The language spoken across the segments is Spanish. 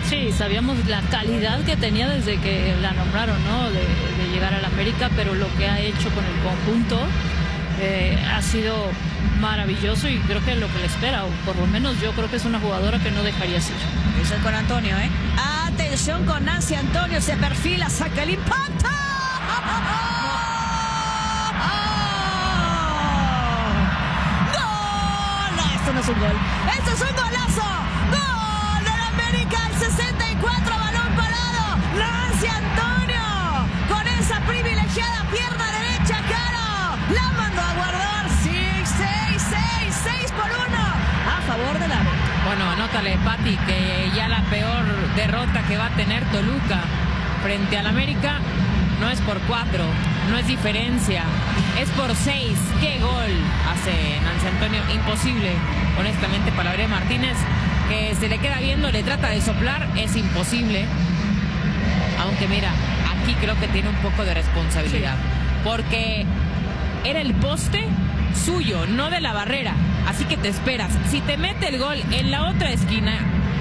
Sí, sabíamos la calidad que tenía desde que la nombraron, ¿no? De llegar al América, pero lo que ha hecho con el conjunto ha sido maravilloso y creo que es lo que le espera, o por lo menos yo creo que es una jugadora que no dejaría ir. Atención con Antonio, ¿eh? Atención con Nancy Antonio, se perfila, saca el impacto. Esto no es un gol, esto es un golazo. Gol del América al 64, balón parado. Nancy Antonio con esa privilegiada pierna derecha, Caro, la mandó a guardar. 6 por 1 a favor del América. Bueno, anótale, Pati, que ya la peor derrota que va a tener Toluca frente al América no es por 4, no es diferencia, es por 6. ¡Qué gol hace Nancy Antonio! Imposible, honestamente, para Valeria Martínez, que se le queda viendo, le trata de soplar, es imposible. Aunque mira, aquí creo que tiene un poco de responsabilidad, porque era el poste suyo, no de la barrera, así que te esperas. Si te mete el gol en la otra esquina,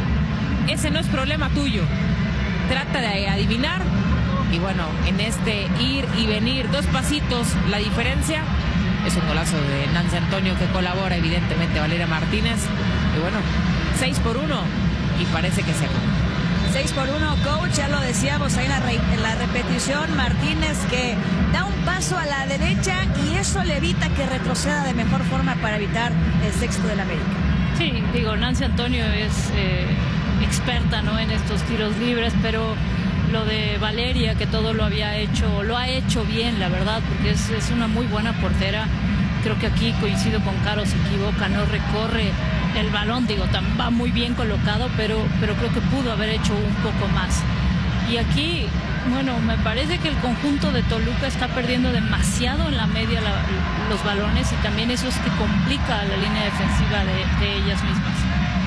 ese no es problema tuyo. Trata de adivinar. Y bueno, en este ir y venir, 2 pasitos, la diferencia es un golazo de Nancy Antonio, que colabora evidentemente Valeria Martínez. Y bueno, 6 por 1 y parece que se acabó. 6 por 1, coach, ya lo decíamos ahí en la repetición. Martínez que da un paso a la derecha y eso le evita que retroceda de mejor forma para evitar el sexto del América. Sí, digo, Nancy Antonio es experta, ¿no?, en estos tiros libres, pero lo de Valeria, que todo lo ha hecho bien, la verdad, porque es una muy buena portera. Creo que aquí coincido con Caro, se equivoca, no recorre el balón, digo, va muy bien colocado, pero creo que pudo haber hecho un poco más. Y aquí, bueno, me parece que el conjunto de Toluca está perdiendo demasiado en la media los balones, y también eso es que complica la línea defensiva de ellas mismas.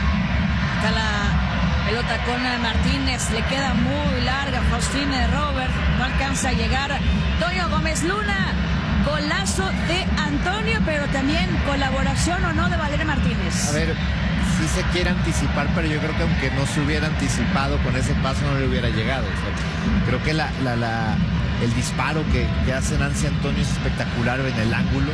Acá la pelota con Martínez, le queda muy larga. Faustine Robert no alcanza a llegar. Toño Gómez Luna, golazo de Antonio, pero también colaboración o no de Valeria Martínez. A ver, sí se quiere anticipar, pero yo creo que aunque no se hubiera anticipado con ese paso no le hubiera llegado. O sea, creo que el disparo que hace Nancy Antonio es espectacular en el ángulo.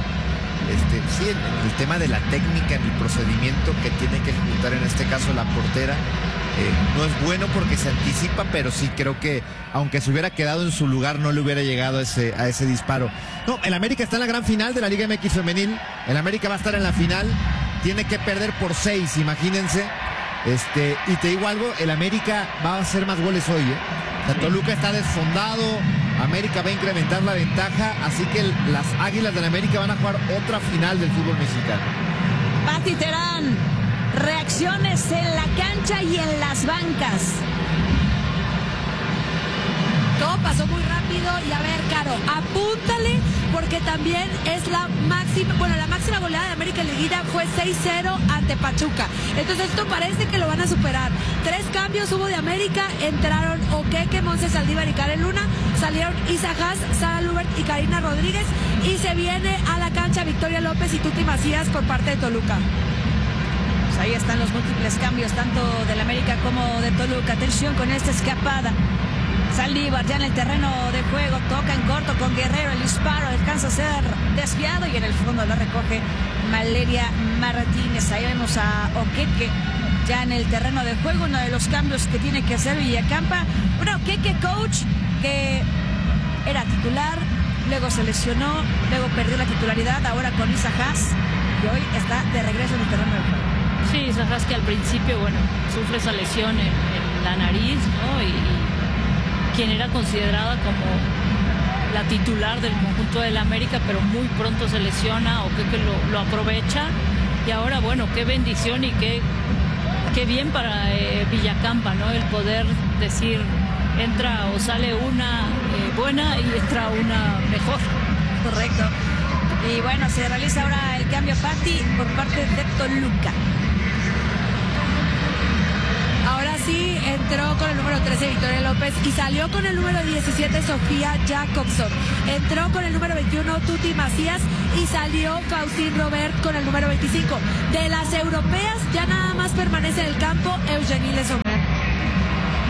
Sí, en el tema de la técnica, en el procedimiento que tiene que ejecutar en este caso la portera, no es bueno porque se anticipa, pero sí creo que aunque se hubiera quedado en su lugar no le hubiera llegado a ese disparo. No, el América está en la gran final de la Liga MX femenil. El América va a estar en la final, tiene que perder por 6, imagínense. Y te digo algo, el América va a hacer más goles hoy, O sea, Toluca está desfondado, América va a incrementar la ventaja, así que las Águilas del América van a jugar otra final del fútbol mexicano. Pati Terán, reacciones en la cancha y en las bancas. Todo pasó muy rápido y a ver, Caro, apúntale, porque también es la máxima goleada de América en liguilla fue 6-0 ante Pachuca. Entonces esto parece que lo van a superar. 3 cambios hubo de América, entraron Oqueque, Monse Saldívar y Karen Luna, salieron Isa Haas, Sara Lubert y Karina Rodríguez, y se viene a la cancha Victoria López y Tuti Macías por parte de Toluca. Pues ahí están los múltiples cambios, tanto del América como de Toluca. Atención con esta escapada. Saldívar ya en el terreno de juego, toca en corto con Guerrero, el disparo alcanza a ser desviado y en el fondo lo recoge Valeria Martínez. Ahí vemos a Oqueque ya en el terreno de juego, uno de los cambios que tiene que hacer Villacampa. Una Oqueque, coach, que era titular, luego se lesionó, luego perdió la titularidad, ahora con Isa Haas, y hoy está de regreso en el terreno de juego. Sí, Isa Haas, que al principio, bueno, sufre esa lesión en la nariz, ¿no? Y quien era considerada como la titular del conjunto del América, pero muy pronto se lesiona, o que lo aprovecha, y ahora, bueno, qué bendición y qué bien para Villacampa, ¿no? El poder decir, entra o sale una buena y entra una mejor. Correcto. Y bueno, se realiza ahora el cambio, Pati, por parte de Toluca. Ahora sí, entró con el número 13 Victoria López y salió con el número 17 Sofía Jacobson. Entró con el número 21 Tuti Macías y salió Faustine Robert con el número 25. De las europeas ya nada más permanece en el campo Eugenie Lesomer.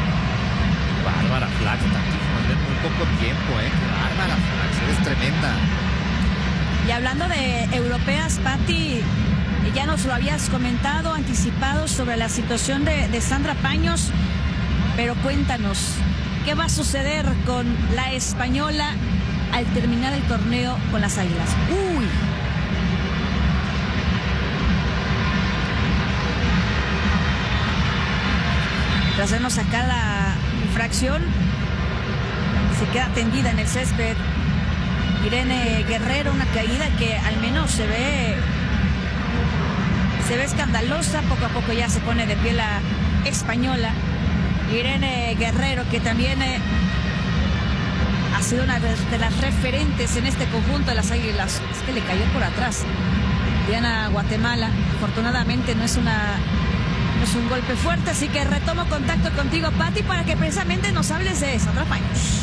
Flax tantísimo, en muy poco tiempo, qué bárbara Flax, eres tremenda. Y hablando de europeas, Pati, ya nos lo habías comentado, anticipado sobre la situación de Sandra Paños, pero cuéntanos, ¿qué va a suceder con la española al terminar el torneo con las Águilas? ¡Uy! Tras hacernos acá la infracción, se queda tendida en el césped Irene Guerrero, una caída que al menos se ve escandalosa. Poco a poco ya se pone de pie la española Irene Guerrero, que también ha sido una de las referentes en este conjunto de las Águilas. Es que le cayó por atrás Diana Guatemala. Afortunadamente no es un golpe fuerte, así que retomo contacto contigo, Pati, para que precisamente nos hables de Sandra Paños.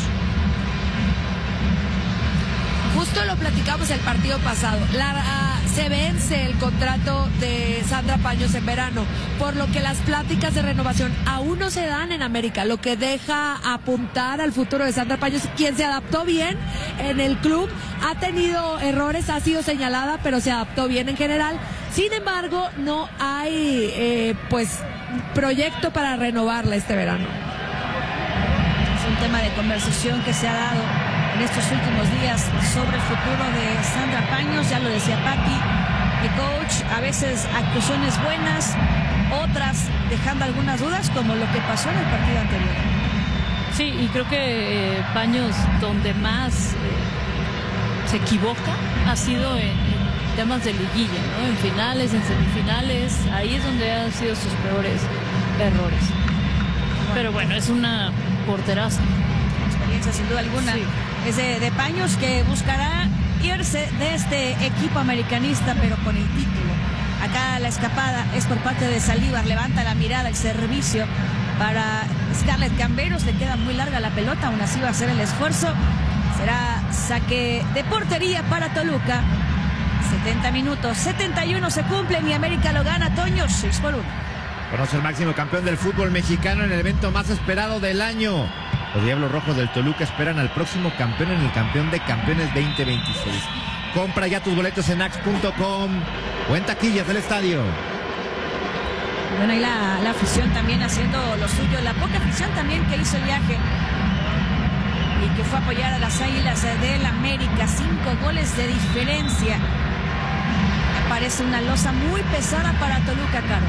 Justo lo platicamos el partido pasado. Se vence el contrato de Sandra Paños en verano, por lo que las pláticas de renovación aún no se dan en América, lo que deja apuntar al futuro de Sandra Paños, quien se adaptó bien en el club, ha tenido errores, ha sido señalada, pero se adaptó bien en general. Sin embargo, no hay proyecto para renovarla este verano. Es un tema de conversación que se ha dado en estos últimos días sobre el futuro de Sandra Paños. Ya lo decía Pati, el coach, a veces actuaciones buenas, otras dejando algunas dudas, como lo que pasó en el partido anterior. Sí, y creo que Paños donde más se equivoca ha sido en temas de liguilla, ¿no? En finales, en semifinales, ahí es donde han sido sus peores errores. Pero bueno, es una porteraza. Experiencia sin duda alguna. Sí. Es de Paños, que buscará irse de este equipo americanista, pero con el título. Acá la escapada es por parte de Saldívar, levanta la mirada, el servicio para Scarlett Camberos, le queda muy larga la pelota, aún así va a hacer el esfuerzo. Será saque de portería para Toluca. 70 minutos, 71 se cumplen y América lo gana, Toño, 6-1. Conoce el máximo campeón del fútbol mexicano en el evento más esperado del año. Los Diablos Rojos del Toluca esperan al próximo campeón en el Campeón de Campeones 2026. Compra ya tus boletos en ax.com o en taquillas del estadio. Bueno, y la afición también haciendo lo suyo, la poca afición también que hizo el viaje y que fue a apoyar a las Águilas del América. 5 goles de diferencia. Parece una losa muy pesada para Toluca, Caro.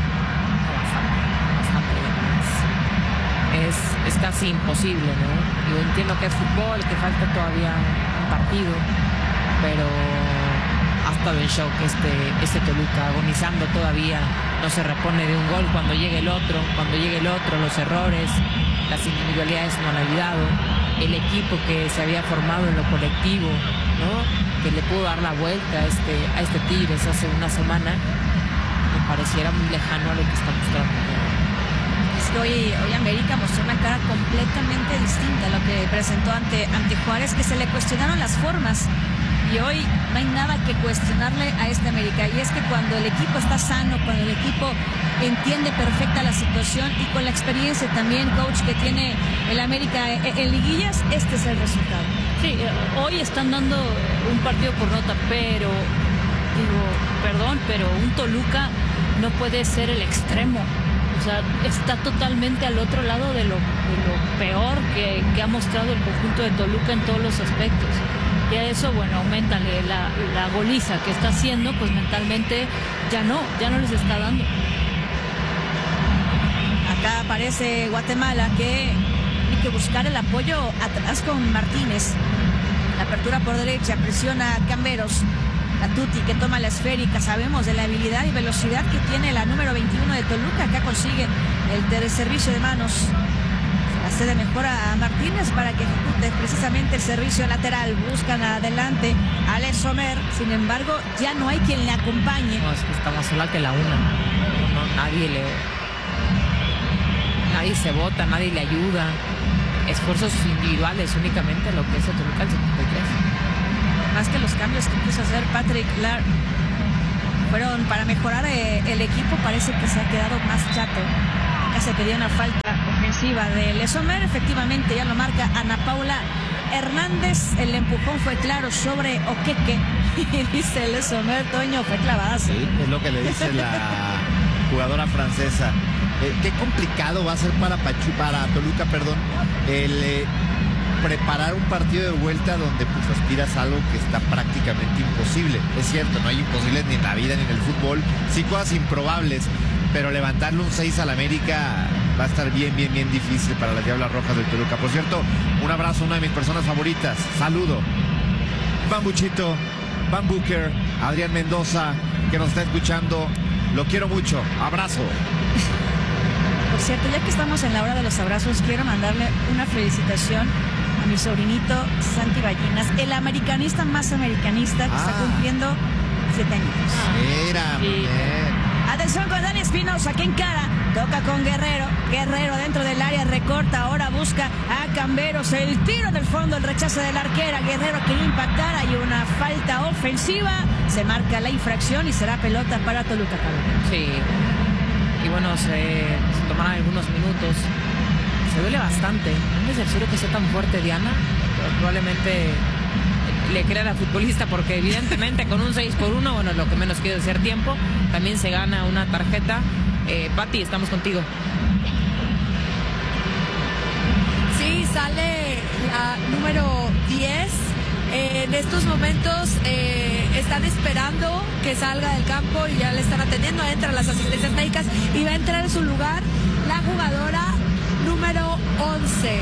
Es casi imposible, ¿no? Yo entiendo que es fútbol, que falta todavía un partido, pero ha estado en shock este Toluca, agonizando todavía, no se repone de un gol cuando llegue el otro, los errores, las individualidades no han ayudado, el equipo que se había formado en lo colectivo, ¿no? Que le pudo dar la vuelta a este Tigres hace una semana, me pareciera muy lejano a lo que está mostrando. Hoy América mostró una cara completamente distinta a lo que presentó ante Juárez, que se le cuestionaron las formas, y hoy no hay nada que cuestionarle a este América. Y es que cuando el equipo está sano, cuando el equipo entiende perfecta la situación y con la experiencia también, coach, que tiene el América en liguillas, este es el resultado. Sí, hoy están dando un partido por nota, pero pero un Toluca no puede ser el extremo. O sea, está totalmente al otro lado de lo peor que ha mostrado el conjunto de Toluca en todos los aspectos. Y a eso, bueno, aumenta la goliza que está haciendo, pues mentalmente ya no les está dando. Acá aparece Guatemala, que tiene que buscar el apoyo atrás con Martínez. La apertura por derecha, presiona a Camberos. La Tuti, que toma la esférica. Sabemos de la habilidad y velocidad que tiene la número 21 de Toluca. Acá consigue el servicio de manos. Hace de mejor a Martínez para que ejecute precisamente el servicio lateral. Buscan adelante a Alex Somer. Sin embargo, ya no hay quien le acompañe. No, es que está más sola que la una. Nadie se bota, nadie le ayuda. Esfuerzos individuales únicamente lo que es el Toluca el 73. Más que los cambios que quiso hacer Patrick Clark fueron para mejorar el equipo, parece que se ha quedado más chato. Acá se pedía una falta ofensiva ofensiva de Lesomer. Efectivamente, ya lo marca Ana Paula Hernández. El empujón fue claro sobre Oqueque. Y dice Lesomer, Toño, fue clavada. Sí, es lo que le dice la jugadora francesa. Qué complicado va a ser para Toluca, el preparar un partido de vuelta donde pues aspiras a algo que está prácticamente imposible. Es cierto, no hay imposibles ni en la vida ni en el fútbol, sí cosas improbables, pero levantarle un 6 al América va a estar bien difícil para las Diablas Rojas del Toluca. Por cierto, un abrazo a una de mis personas favoritas, saludo, Bambuchito, Van Booker, Adrián Mendoza, que nos está escuchando, lo quiero mucho, abrazo. Por cierto, ya que estamos en la hora de los abrazos, quiero mandarle una felicitación a mi sobrinito Santi Ballinas, el americanista más americanista que está cumpliendo 7 años. Mira, sí. Atención con Dani Espinosa, que encara, toca con Guerrero, Guerrero dentro del área, recorta, ahora busca a Camberos, el tiro del fondo, el rechazo de la arquera, Guerrero quería impactar, hay una falta ofensiva, se marca la infracción y será pelota para Toluca. Sí, y bueno, se tomarán algunos minutos. Se duele bastante. No es necesario que sea tan fuerte Diana, pero probablemente le crea a la futbolista, porque evidentemente con un 6-1, bueno, lo que menos quiere es hacer tiempo, también se gana una tarjeta. Pati, estamos contigo. Sí, sale la número 10. En estos momentos están esperando que salga del campo y ya le están atendiendo. Entran las asistencias médicas y va a entrar en su lugar la jugadora número 11.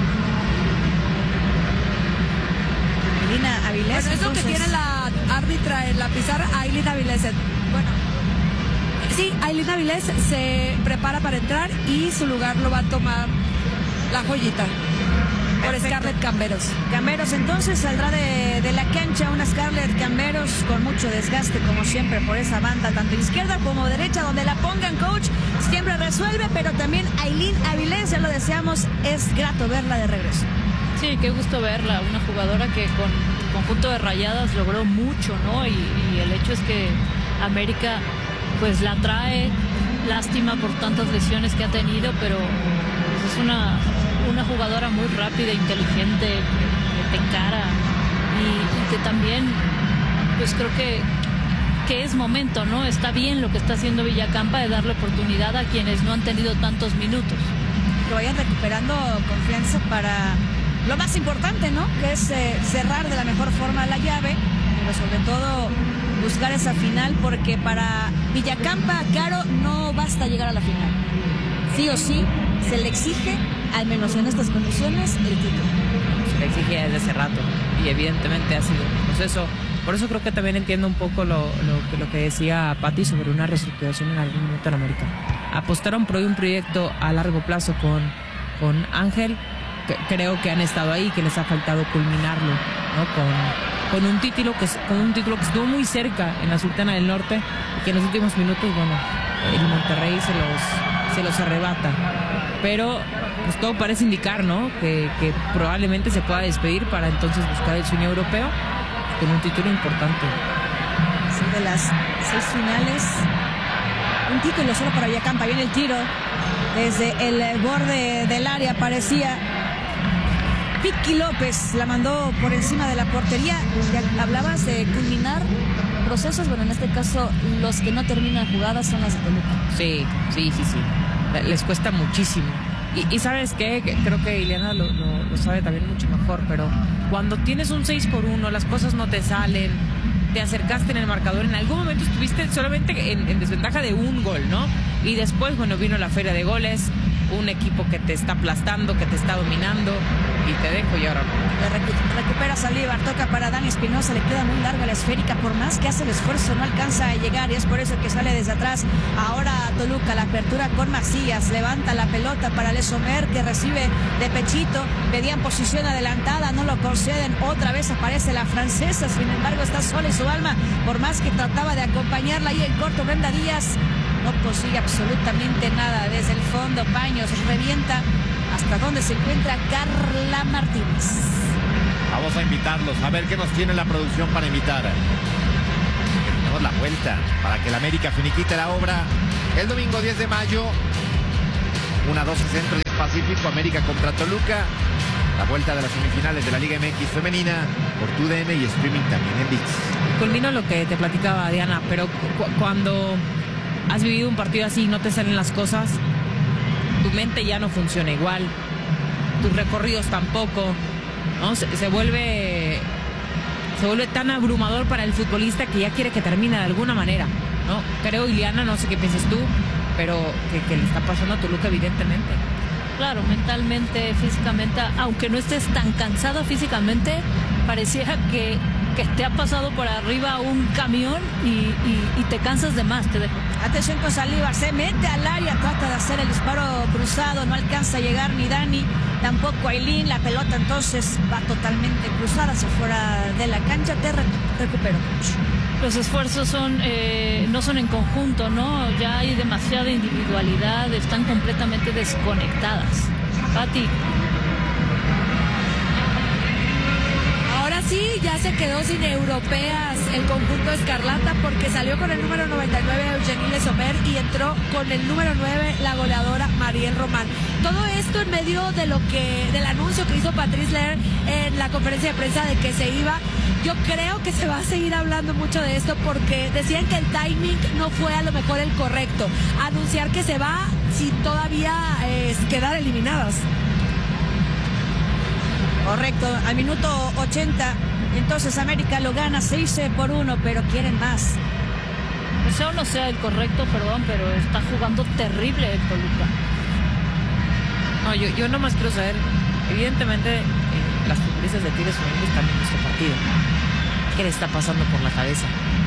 Ailina Avilés. Bueno, es lo que tiene la árbitra en la pizarra, Ailina Avilés. Bueno, sí, Ailina Avilés se prepara para entrar y su lugar lo va a tomar la joyita. Por Perfecto. Scarlett Camberos. Camberos entonces saldrá de la cancha una Scarlett Camberos con mucho desgaste como siempre por esa banda, tanto izquierda como derecha, donde la pongan, coach, siempre resuelve, pero también Ailín Avilés, ya lo deseamos, es grato verla de regreso. Sí, qué gusto verla, una jugadora que con conjunto de Rayadas logró mucho, ¿no? Y el hecho es que América pues la trae, lástima por tantas lesiones que ha tenido, pero pues, es una jugadora muy rápida, inteligente, que te encara y que también pues creo que es momento, ¿no? Está bien lo que está haciendo Villacampa de darle oportunidad a quienes no han tenido tantos minutos. Que vayan recuperando confianza para lo más importante, ¿no? Que es cerrar de la mejor forma la llave, pero sobre todo buscar esa final, porque para Villacampa, Caro, no basta llegar a la final. Sí o sí, se le exige, al menos en estas condiciones, el título. Se le exige desde hace rato y evidentemente ha sido un proceso. Por eso creo que también entiendo un poco lo que decía Pati sobre una reestructuración en algún momento en América. Apostaron por un proyecto a largo plazo con Ángel. Creo que han estado ahí, que les ha faltado culminarlo, ¿no? Con un título que estuvo muy cerca en la Sultana del Norte y que en los últimos minutos, bueno, el Monterrey se los arrebata. Pero pues todo parece indicar, ¿no? Que probablemente se pueda despedir para entonces buscar el sueño europeo con un título importante. Sí, de las 6 finales, un título solo para Villacampa. Viene el tiro desde el borde del área, parecía Vicky López, la mandó por encima de la portería. Ya hablabas de culminar procesos, bueno, en este caso los que no terminan jugadas son las de Toluca. Sí. Les cuesta muchísimo. Y ¿sabes qué? Creo que Ileana lo sabe también mucho mejor, pero cuando tienes un 6-1, las cosas no te salen, te acercaste en el marcador, en algún momento estuviste solamente en desventaja de un gol, ¿no? Y después, bueno, vino la feria de goles, un equipo que te está aplastando, que te está dominando, y te dejo y ahora no. Recupera Saldívar, toca para Dani Espinosa, le queda muy larga la esférica, por más que hace el esfuerzo no alcanza a llegar y es por eso que sale desde atrás. Ahora Toluca, la apertura con Macías, levanta la pelota para Lesomer, que recibe de pechito, pedían posición adelantada, no lo conceden, otra vez aparece la francesa, sin embargo está sola en su alma, por más que trataba de acompañarla ahí en corto. Brenda Díaz no consigue absolutamente nada desde el fondo. Paños revienta hasta donde se encuentra Carla Martínez. Vamos a invitarlos, a ver qué nos tiene la producción para invitar. Tenemos la vuelta para que el América finiquite la obra el domingo 10 de mayo 1-12 Centro, 10 Pacífico, América contra Toluca. La vuelta de las semifinales de la Liga MX femenina por TUDN y streaming también en ViX. Culmino lo que te platicaba Diana, pero cuando has vivido un partido así y no te salen las cosas, tu mente ya no funciona igual, tus recorridos tampoco, ¿no? Se vuelve tan abrumador para el futbolista que ya quiere que termine de alguna manera, ¿no? Creo, Ileana, no sé qué piensas tú, pero que le está pasando a Toluca evidentemente. Claro, mentalmente, físicamente, aunque no estés tan cansado físicamente, pareciera que te ha pasado por arriba un camión y te cansas de más, te dejo. Atención con Saldívar, se mete al área, trata de hacer el disparo cruzado, no alcanza a llegar ni Dani, tampoco Ailín, la pelota entonces va totalmente cruzada hacia fuera de la cancha. Te recupero. Los esfuerzos no son en conjunto, ¿no? Ya hay demasiada individualidad, están completamente desconectadas. Pati. Ahora sí, ya se quedó sin europeas el conjunto escarlata porque salió con el número 99 Eugenie Lesomer y entró con el número 9 la goleadora Mariel Román. Todo esto en medio de del anuncio que hizo Patrice Ler en la conferencia de prensa de que se iba. Yo creo que se va a seguir hablando mucho de esto porque decían que el timing no fue a lo mejor el correcto. Anunciar que se va sin todavía quedar eliminadas. Correcto, al minuto 80, entonces América lo gana 6-1, pero quieren más. Sea o no sea el correcto, perdón, pero está jugando terrible el Toluca. No, yo nomás quiero saber, evidentemente las futbolistas de Tigres Femenil están en este partido. ¿Qué le está pasando por la cabeza?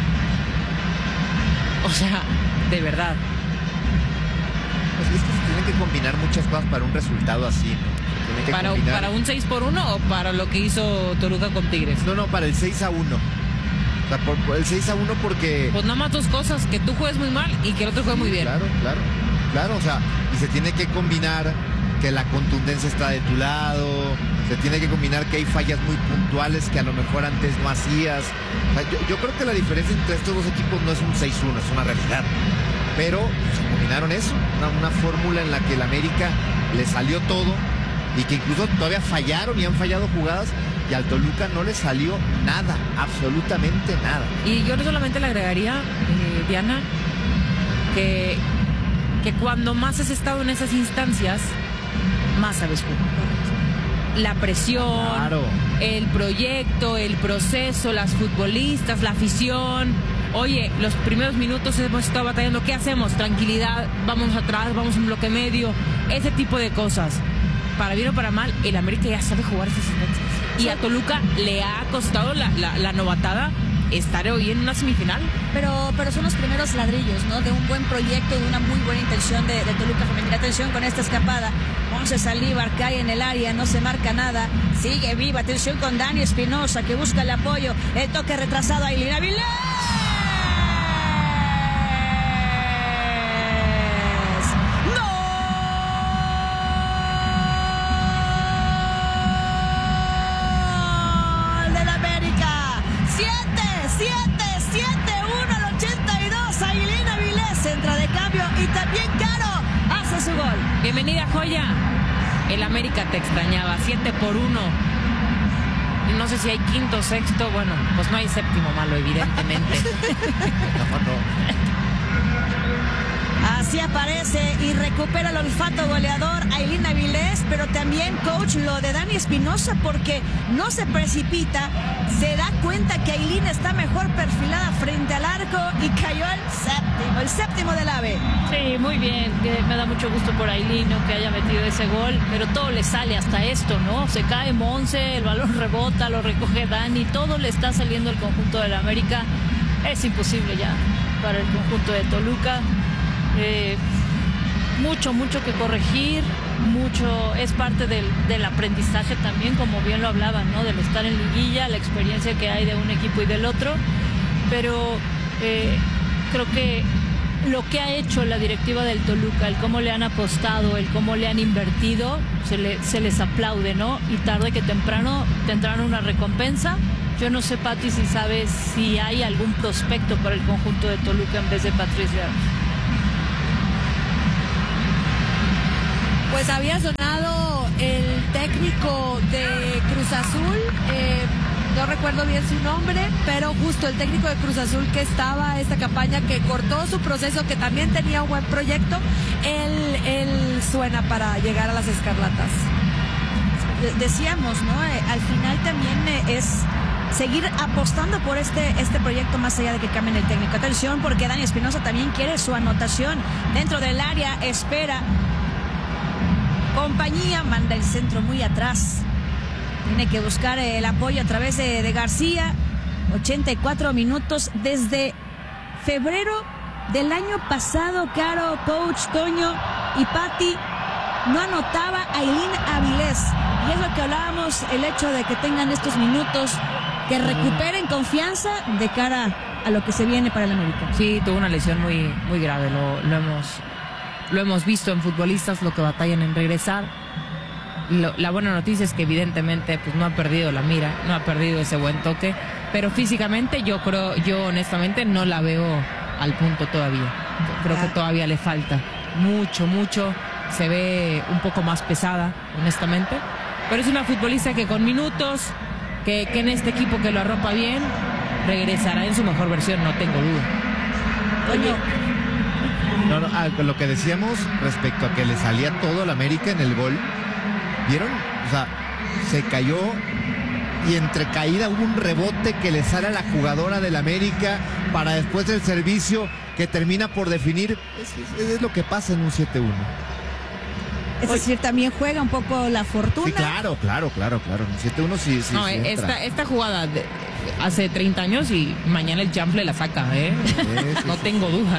O sea, de verdad. Pues es que se tienen que combinar muchas cosas para un resultado así, ¿no? ¿Para un 6-1 o para lo que hizo Toluca con Tigres? No, para el 6-1. O sea, por el 6-1 porque... Pues nada más dos cosas, que tú juegues muy mal y que el otro juegue muy bien. Claro, o sea, y se tiene que combinar que la contundencia está de tu lado, se tiene que combinar que hay fallas muy puntuales que a lo mejor antes no hacías. O sea, yo creo que la diferencia entre estos dos equipos no es un 6-1, es una realidad. Pero se combinaron eso, una fórmula en la que el América le salió todo y que incluso todavía fallaron y han fallado jugadas y al Toluca no le salió nada, absolutamente nada. Y yo solamente le agregaría, Diana, que cuando más has estado en esas instancias, más sabes jugar. La presión, claro, el proyecto, el proceso, las futbolistas, la afición. Oye, los primeros minutos hemos estado batallando. ¿Qué hacemos? Tranquilidad, vamos atrás, vamos en bloque medio. Ese tipo de cosas. Para bien o para mal, el América ya sabe jugar esas instancias. Y a Toluca le ha costado la novatada estar hoy en una semifinal. Pero son los primeros ladrillos, ¿no? De un buen proyecto, de una muy buena intención de Toluca Femenil. Atención con esta escapada. Ponce Saldívar cae en el área, no se marca nada. Sigue viva. Atención con Dani Espinosa que busca el apoyo. El toque retrasado a Ailín Avilés. Bienvenida, joya. El América te extrañaba. 7-1. No sé si hay quinto, sexto. Bueno, pues no hay séptimo malo, evidentemente. No. Así aparece y recupera el olfato goleador Ailín Avilés, pero también, coach, lo de Dani Espinosa, porque no se precipita, se da cuenta que Ailín está mejor perfilada frente al arco y cayó el séptimo del AVE. Sí, muy bien, me da mucho gusto por Ailín, ¿no?, que haya metido ese gol, pero todo le sale hasta esto, ¿no? Se cae Monse, el balón rebota, lo recoge Dani, todo le está saliendo al conjunto del América. Es imposible ya para el conjunto de Toluca. Mucho que corregir, es parte del aprendizaje también, como bien lo hablaban, ¿no?, del estar en liguilla, la experiencia que hay de un equipo y del otro, pero creo que lo que ha hecho la directiva del Toluca, el cómo le han apostado, el cómo le han invertido, se les aplaude, ¿no? Y tarde que temprano tendrán una recompensa. Yo no sé, Pati, si sabes si hay algún prospecto para el conjunto de Toluca en vez de Patrice Ler. Pues había sonado el técnico de Cruz Azul, no recuerdo bien su nombre, pero justo el técnico de Cruz Azul que estaba esta campaña, que cortó su proceso, que también tenía un buen proyecto, él suena para llegar a las Escarlatas. Decíamos, ¿no? Al final también es seguir apostando por este proyecto más allá de que cambien el técnico. Atención, porque Dani Espinosa también quiere su anotación dentro del área, espera. Compañía manda el centro muy atrás. Tiene que buscar el apoyo a través de García. 84 minutos desde febrero del año pasado, Caro, Coach, Toño y Pati. No anotaba Ailín Avilés. Y es lo que hablábamos, el hecho de que tengan estos minutos, que recuperen confianza de cara a lo que se viene para el América. Sí, tuvo una lesión muy, muy grave. Lo hemos visto en futbolistas, lo que batallan en regresar. La buena noticia es que evidentemente pues no ha perdido la mira, no ha perdido ese buen toque, pero físicamente yo honestamente no la veo al punto todavía. Creo que todavía le falta mucho. Se ve un poco más pesada, honestamente, pero es una futbolista que con minutos, que en este equipo que lo arropa bien, regresará en su mejor versión, no tengo duda. No, lo que decíamos respecto a que le salía todo al América en el gol, ¿vieron? O sea, se cayó y entre caída hubo un rebote que le sale a la jugadora del América para después del servicio que termina por definir. Es lo que pasa en un 7-1. Es decir, también juega un poco la fortuna. Sí, claro. En un 7-1 sí. No, esta jugada hace 30 años y mañana el Chample la saca, ¿eh? Sí, no tengo duda.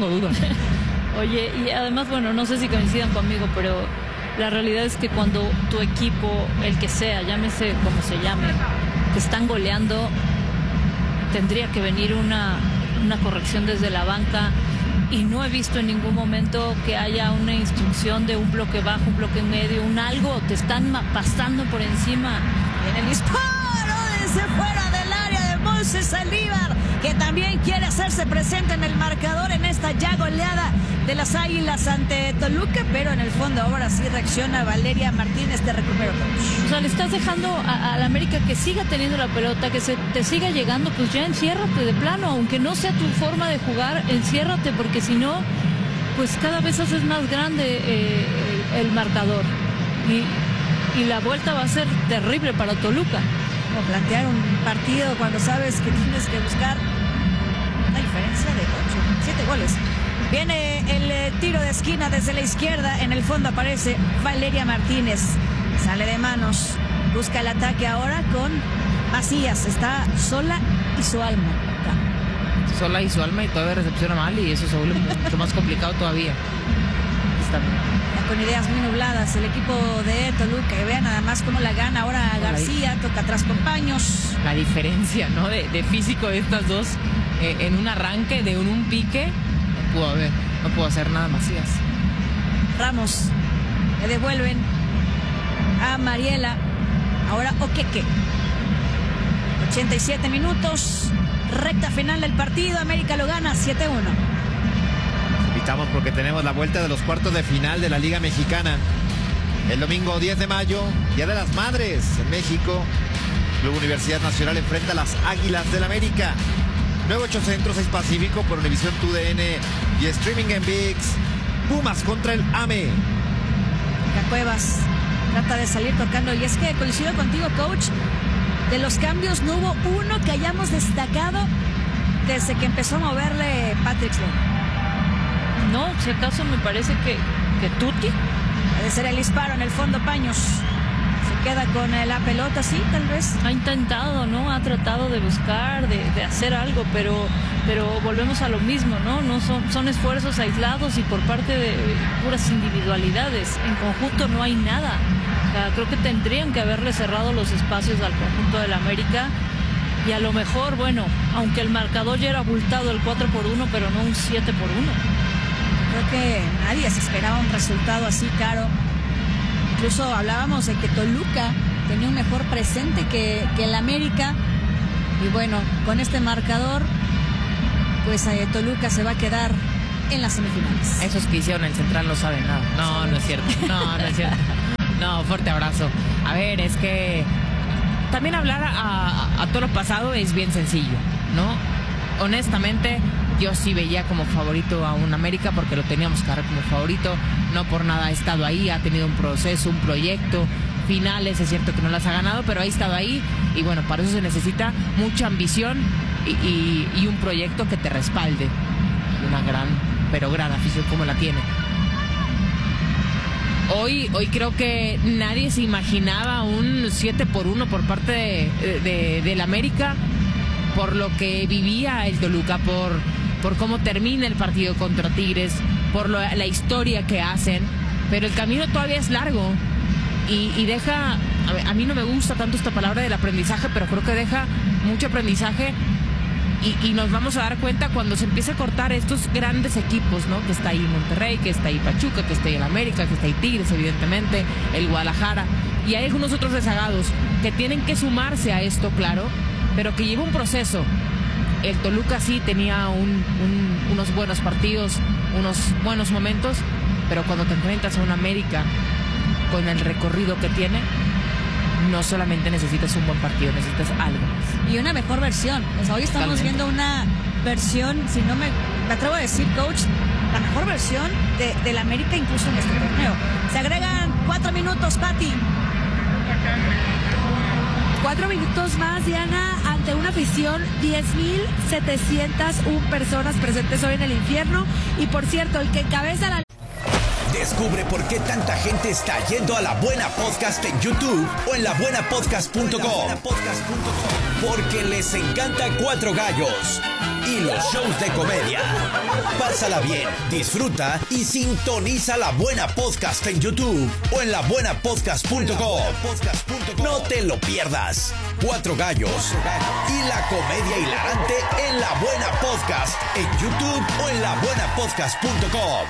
Oye, y además, bueno, no sé si coincidan conmigo, pero la realidad es que cuando tu equipo, el que sea, llámese como se llame, te están goleando, tendría que venir una corrección desde la banca. Y no he visto en ningún momento que haya una instrucción de un bloque bajo, un bloque en medio, un algo. Te están pasando por encima. En el disparo desde fuera del área de Moisés Saldívar, que también quiere hacerse presente en el marcador en esta ya goleada de las Águilas ante Toluca, pero en el fondo ahora sí reacciona Valeria Martínez. Te recupero. O sea, le estás dejando a la América que siga teniendo la pelota, que te siga llegando, pues ya enciérrate de plano, aunque no sea tu forma de jugar, enciérrate, porque si no, pues cada vez haces más grande el marcador y la vuelta va a ser terrible para Toluca. O plantear un partido cuando sabes que tienes que buscar una diferencia de 7 goles. Viene el tiro de esquina desde la izquierda. En el fondo aparece Valeria Martínez. Sale de manos. Busca el ataque ahora con Macías. Está sola y su alma. Sola y su alma y todavía recepciona mal y eso se vuelve mucho más complicado todavía. Está con ideas muy nubladas el equipo de Toluca. Y vean nada más cómo la gana ahora García. Toca atrás con Paños. La diferencia, ¿no? De físico de estas dos en un arranque, en un pique. No pudo hacer nada Macías. Ramos le devuelven a Mariela. Ahora Oqueque. 87 minutos. Recta final del partido. América lo gana 7-1. Invitamos porque tenemos la vuelta de los cuartos de final de la Liga Mexicana. El domingo 10 de mayo, Día de las Madres en México. Club Universidad Nacional enfrenta a las Águilas del América. 9-8 Centro, 6 Pacífico por Univisión TUDN y streaming en ViX. Pumas contra el AME. Cuevas trata de salir tocando. Y es que coincido contigo, coach. De los cambios no hubo uno que hayamos destacado desde que empezó a moverle Patrick Sloan. No, si acaso me parece que Tuti. Puede ser el disparo en el fondo. Paños se queda con la pelota, sí, tal vez. Ha intentado, ¿no? Ha tratado de buscar, de hacer algo, pero volvemos a lo mismo, ¿no? No son esfuerzos aislados y por parte de puras individualidades. En conjunto no hay nada. O sea, creo que tendrían que haberle cerrado los espacios al conjunto del América. Y a lo mejor, bueno, aunque el marcador ya era abultado el 4-1, pero no un 7-1. Creo que nadie se esperaba un resultado así, Caro. Incluso hablábamos de que Toluca tenía un mejor presente que el América. Y bueno, con este marcador, pues Toluca se va a quedar en las semifinales. Esos que hicieron el Central no saben nada. No es cierto. No es cierto. No, fuerte abrazo. A ver, es que también hablar a todo lo pasado es bien sencillo, ¿no? Honestamente, yo sí veía como favorito a un América porque lo teníamos que dar como favorito. No por nada ha estado ahí, ha tenido un proceso, un proyecto. Finales, es cierto que no las ha ganado, pero ha estado ahí. Y bueno, para eso se necesita mucha ambición y un proyecto que te respalde. Una gran afición como la tiene. Hoy creo que nadie se imaginaba un 7-1 por parte del América, por lo que vivía el Toluca, por cómo termina el partido contra Tigres, por la historia que hacen, pero el camino todavía es largo y deja, a mí no me gusta tanto esta palabra del aprendizaje, pero creo que deja mucho aprendizaje y nos vamos a dar cuenta cuando se empiece a cortar estos grandes equipos, ¿no? Que está ahí Monterrey, que está ahí Pachuca, que está ahí el América, que está ahí Tigres, evidentemente, el Guadalajara, y hay algunos otros rezagados que tienen que sumarse a esto, claro, pero que lleva un proceso. El Toluca sí tenía unos buenos partidos, unos buenos momentos, pero cuando te enfrentas a un América con el recorrido que tiene, no solamente necesitas un buen partido, necesitas algo más. Y una mejor versión. O sea, hoy estamos viendo una versión, si no me atrevo a decir, coach, la mejor versión del América incluso en este torneo. Se agregan 4 minutos, Pati. 4 minutos más, Diana, ante una afición, 10,701 personas presentes hoy en el infierno. Y por cierto, el que encabeza la... Descubre por qué tanta gente está yendo a La Buena Podcast en YouTube o en labuenapodcast.com. Porque les encanta Cuatro Gallos y los shows de comedia. Pásala bien, disfruta y sintoniza La Buena Podcast en YouTube o en labuenapodcast.com. No te lo pierdas. Cuatro Gallos y la comedia hilarante en La Buena Podcast en YouTube o en labuenapodcast.com.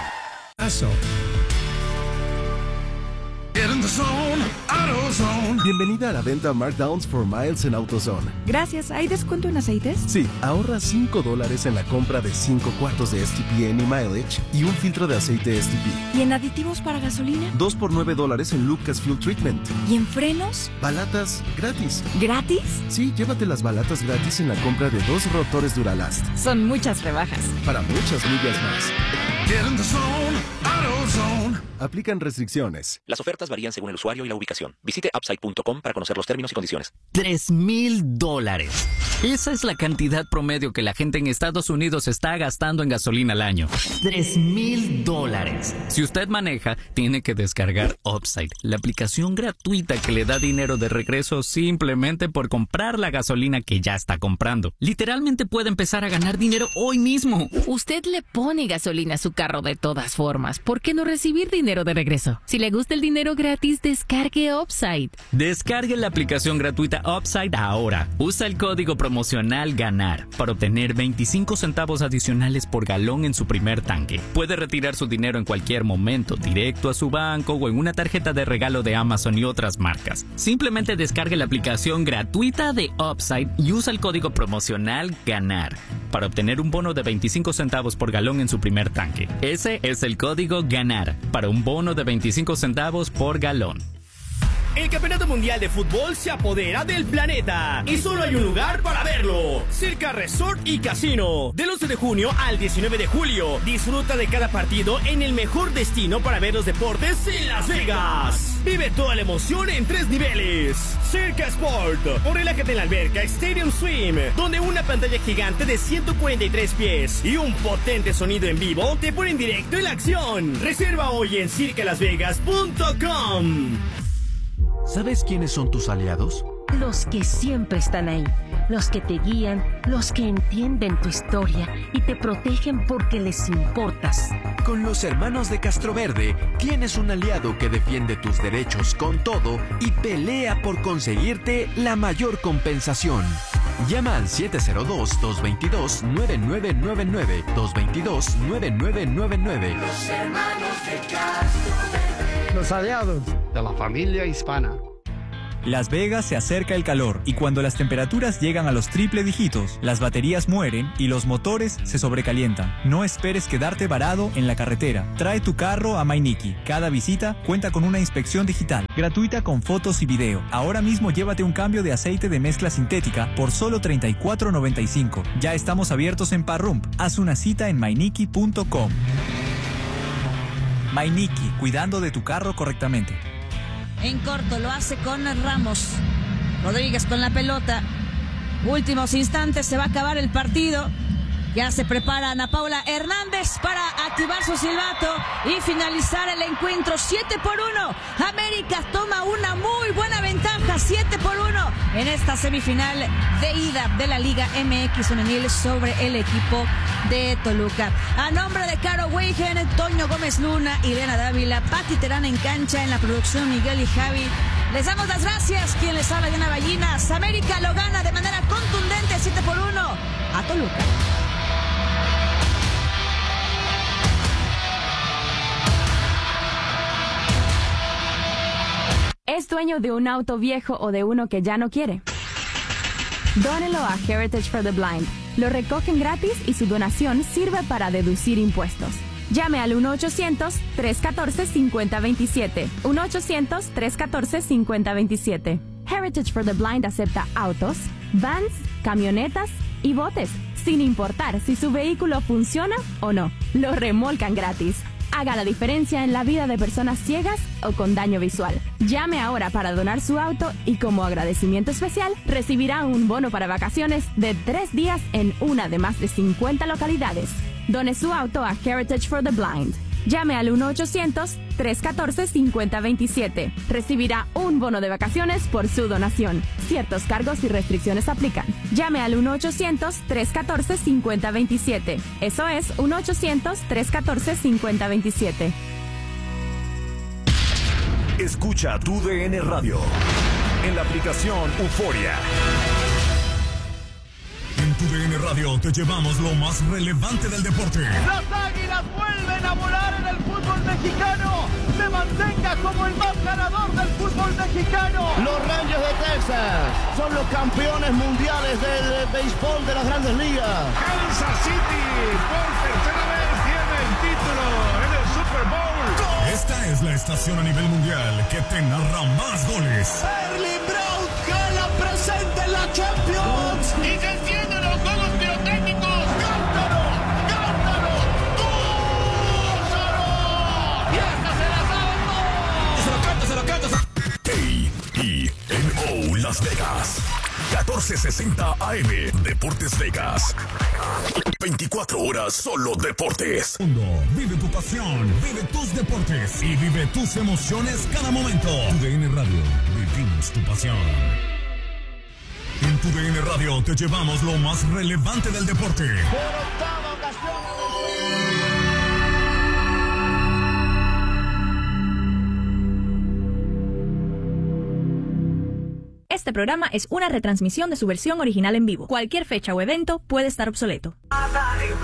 Bienvenida a la venta Markdowns for Miles en AutoZone. Gracias. ¿Hay descuento en aceites? Sí, ahorra $5 en la compra de 5 cuartos de STP Any Mileage y un filtro de aceite STP. ¿Y en aditivos para gasolina? 2 por $9 en Lucas Fuel Treatment. ¿Y en frenos? Balatas gratis. ¿Gratis? Sí, llévate las balatas gratis en la compra de 2 rotores Duralast. Son muchas rebajas. Para muchas millas más. Aplican restricciones. Las ofertas varían según el usuario y la ubicación. Visite upside.com para conocer los términos y condiciones. $3,000. Esa es la cantidad promedio que la gente en Estados Unidos está gastando en gasolina al año. $3,000. Si usted maneja, tiene que descargar Upside, la aplicación gratuita que le da dinero de regreso simplemente por comprar la gasolina que ya está comprando. Literalmente puede empezar a ganar dinero hoy mismo. Usted le pone gasolina a su carro de todas formas. ¿Por qué no recibir dinero de regreso? Si le gusta el dinero gratis, descargue Upside. Descargue la aplicación gratuita Upside ahora. Usa el código promocional GANAR para obtener 25 centavos adicionales por galón en su primer tanque. Puede retirar su dinero en cualquier momento, directo a su banco o en una tarjeta de regalo de Amazon y otras marcas. Simplemente descargue la aplicación gratuita de Upside y usa el código promocional GANAR para obtener un bono de 25 centavos por galón en su primer tanque. Ese es el código GANAR para un bono de 25 centavos por galón. El Campeonato Mundial de Fútbol se apodera del planeta y solo hay un lugar para verlo: Circa Resort y Casino. Del 11 de junio al 19 de julio, disfruta de cada partido en el mejor destino para ver los deportes en Las Vegas. Vive toda la emoción en 3 niveles. Circa Sport, o relájate en la alberca Stadium Swim, donde una pantalla gigante de 143 pies y un potente sonido en vivo te ponen directo en la acción. Reserva hoy en circalasvegas.com. ¿Sabes quiénes son tus aliados? Los que siempre están ahí, los que te guían, los que entienden tu historia y te protegen porque les importas. Con los hermanos de Castroverde tienes un aliado que defiende tus derechos con todo y pelea por conseguirte la mayor compensación. Llama al 702-222-9999, 222-9999. Los hermanos de Castroverde. Los aliados de la familia hispana. Las Vegas se acerca el calor y cuando las temperaturas llegan a los triple dígitos, las baterías mueren y los motores se sobrecalientan. No esperes quedarte varado en la carretera. Trae tu carro a Mainiki. Cada visita cuenta con una inspección digital, gratuita con fotos y video. Ahora mismo llévate un cambio de aceite de mezcla sintética por solo $34.95. Ya estamos abiertos en Parrump. Haz una cita en mainiki.com. Mainiki, cuidando de tu carro correctamente. En corto lo hace con Ramos. Rodríguez con la pelota. Últimos instantes, se va a acabar el partido. Ya se prepara Ana Paula Hernández para activar su silbato y finalizar el encuentro. 7-1. América toma una muy buena ventaja. 7-1 en esta semifinal de ida de la Liga MX Femenil sobre el equipo de Toluca. A nombre de Caro Weigen, Toño Gómez Luna, Irena Dávila, Pati Terán en cancha, en la producción Miguel y Javi, les damos las gracias. Quien les habla, Diana Ballinas. América lo gana de manera contundente 7-1 a Toluca. ¿Es dueño de un auto viejo o de uno que ya no quiere? Dónelo a Heritage for the Blind. Lo recogen gratis y su donación sirve para deducir impuestos. Llame al 1-800-314-5027. 1-800-314-5027. Heritage for the Blind acepta autos, vans, camionetas y botes, sin importar si su vehículo funciona o no. Lo remolcan gratis. Haga la diferencia en la vida de personas ciegas o con daño visual. Llame ahora para donar su auto y como agradecimiento especial recibirá un bono para vacaciones de 3 días en una de más de 50 localidades. Done su auto a Heritage for the Blind. Llame al 1-800-314-5027. Recibirá un bono de vacaciones por su donación. Ciertos cargos y restricciones aplican. Llame al 1-800-314-5027. Eso es 1-800-314-5027. Escucha tu DN Radio en la aplicación Euforia. En tu DN Radio te llevamos lo más relevante del deporte. Las Águilas vuelven a volar en el fútbol mexicano. Se mantenga como el más ganador del fútbol mexicano. Los Rangers de Texas son los campeones mundiales del béisbol de las Grandes Ligas. Kansas City por tercera vez tiene el título en el Super Bowl. Esta es la estación a nivel mundial que te narra más goles. Erling Braut Haaland presente en la Champions. Y se encienden los juegos pirotécnicos. ¡Cántalo! ¡Cántalo! ¡Túzalo! ¡Y esta se la saben todos! ¡Se lo canta! KENO Las Vegas. 1460 AM. Deportes Vegas. 24 horas solo deportes. Vive tu pasión, vive tus deportes y vive tus emociones cada momento. Tu DN Radio, vivimos tu pasión. En tu DN Radio te llevamos lo más relevante del deporte. Por octava ocasión. Este programa es una retransmisión de su versión original en vivo. Cualquier fecha o evento puede estar obsoleto.